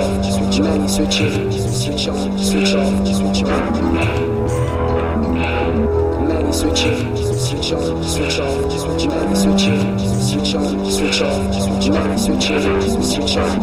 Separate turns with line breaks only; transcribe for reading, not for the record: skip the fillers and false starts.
off, many switching, switch on, switch off, switch on. Many switching, switch on, switch off, many switching, switch on, switch off, many switching, switch on.